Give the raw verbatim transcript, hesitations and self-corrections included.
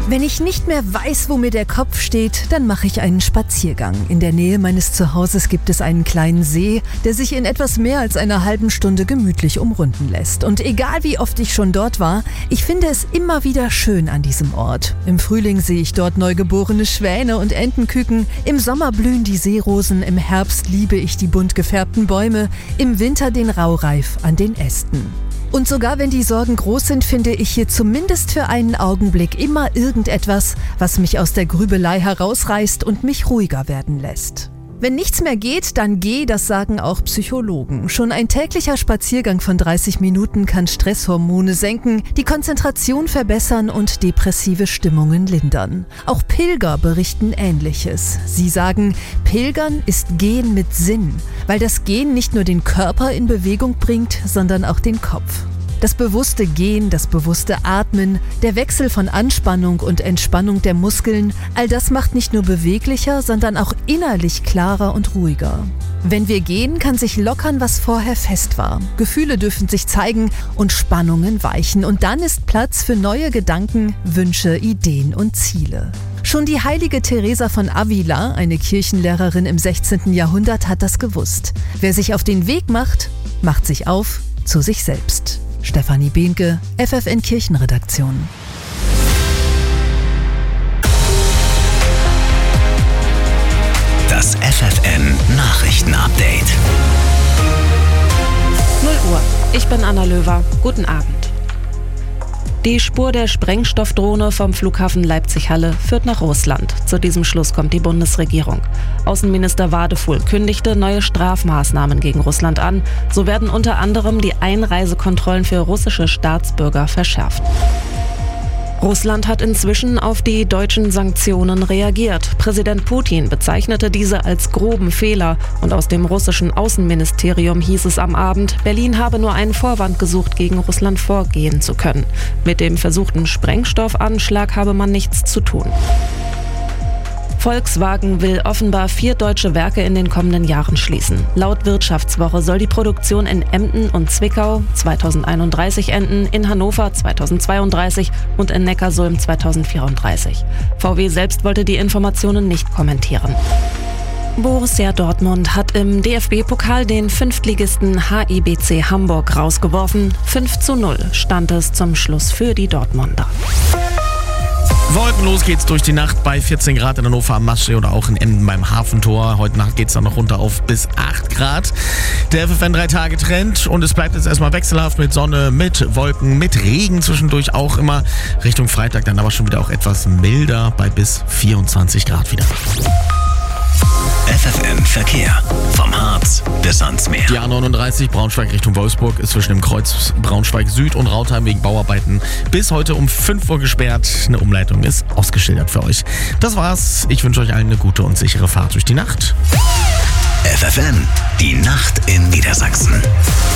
Wenn ich nicht mehr weiß, wo mir der Kopf steht, dann mache ich einen Spaziergang. In der Nähe meines Zuhauses gibt es einen kleinen See, der sich in etwas mehr als einer halben Stunde gemütlich umrunden lässt. Und egal wie oft ich schon dort war, ich finde es immer wieder schön an diesem Ort. Im Frühling sehe ich dort neugeborene Schwäne und Entenküken, im Sommer blühen die Seerosen, im Herbst liebe ich die bunt gefärbten Bäume, im Winter den Raureif an den Ästen. Und sogar wenn die Sorgen groß sind, finde ich hier zumindest für einen Augenblick immer irgendetwas, was mich aus der Grübelei herausreißt und mich ruhiger werden lässt. Wenn nichts mehr geht, dann geh, das sagen auch Psychologen. Schon ein täglicher Spaziergang von dreißig Minuten kann Stresshormone senken, die Konzentration verbessern und depressive Stimmungen lindern. Auch Pilger berichten Ähnliches. Sie sagen, Pilgern ist Gehen mit Sinn, weil das Gehen nicht nur den Körper in Bewegung bringt, sondern auch den Kopf. Das bewusste Gehen, das bewusste Atmen, der Wechsel von Anspannung und Entspannung der Muskeln, all das macht nicht nur beweglicher, sondern auch innerlich klarer und ruhiger. Wenn wir gehen, kann sich lockern, was vorher fest war. Gefühle dürfen sich zeigen und Spannungen weichen. Und dann ist Platz für neue Gedanken, Wünsche, Ideen und Ziele. Schon die heilige Teresa von Avila, eine Kirchenlehrerin im sechzehnten Jahrhundert, hat das gewusst. Wer sich auf den Weg macht, macht sich auf zu sich selbst. Stefanie Behnke, F F N Kirchenredaktion. Das F F N Nachrichtenupdate. null Uhr. Ich bin Anna Löwer. Guten Abend. Die Spur der Sprengstoffdrohne vom Flughafen Leipzig-Halle führt nach Russland. Zu diesem Schluss kommt die Bundesregierung. Außenminister Wadefuhl kündigte neue Strafmaßnahmen gegen Russland an. So werden unter anderem die Einreisekontrollen für russische Staatsbürger verschärft. Russland hat inzwischen auf die deutschen Sanktionen reagiert. Präsident Putin bezeichnete diese als groben Fehler und aus dem russischen Außenministerium hieß es am Abend, Berlin habe nur einen Vorwand gesucht, gegen Russland vorgehen zu können. Mit dem versuchten Sprengstoffanschlag habe man nichts zu tun. Volkswagen will offenbar vier deutsche Werke in den kommenden Jahren schließen. Laut Wirtschaftswoche soll die Produktion in Emden und Zwickau zweitausendeinunddreißig enden, in Hannover zweitausendzweiunddreißig und in Neckarsulm zweitausendvierunddreißig. V W selbst wollte die Informationen nicht kommentieren. Borussia Dortmund hat im D F B-Pokal den Fünftligisten H I B C Hamburg rausgeworfen. fünf zu null stand es zum Schluss für die Dortmunder. Wolkenlos geht's durch die Nacht bei vierzehn Grad in Hannover am Maschsee oder auch in Emden beim Hafentor. Heute Nacht geht's dann noch runter auf bis acht Grad. Der F F N drei Tage Trend und es bleibt jetzt erstmal wechselhaft mit Sonne, mit Wolken, mit Regen zwischendurch auch immer. Richtung Freitag dann aber schon wieder auch etwas milder bei bis vierundzwanzig Grad wieder. F F N Verkehr. Vom Harz bis ans Meer. Die A neununddreißig Braunschweig Richtung Wolfsburg ist zwischen dem Kreuz Braunschweig Süd und Rautheim wegen Bauarbeiten bis heute um fünf Uhr gesperrt. Eine Umleitung ist ausgeschildert für euch. Das war's. Ich wünsche euch allen eine gute und sichere Fahrt durch die Nacht. F F N, die Nacht in Niedersachsen.